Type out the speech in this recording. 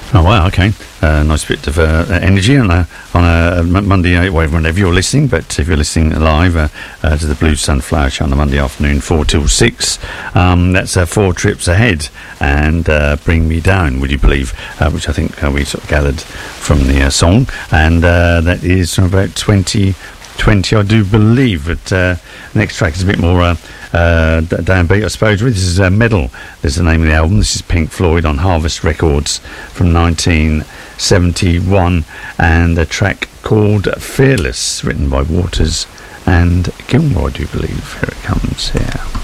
Oh wow, okay. Nice bit of energy on a Monday, whenever you're listening. But if you're listening live to the Blue Sunflower Show on a Monday afternoon, 4 till 6, that's 4 trips ahead. And Bring Me Down, would you believe? Which I think we sort of gathered from the song, and that is from about 2020, I do believe. But next track is a bit more downbeat, I suppose. This is Medal. There's the name of the album. This is Pink Floyd on Harvest Records from 1971, and a track called Fearless, written by Waters and Gilmore, I do believe. Here it comes here.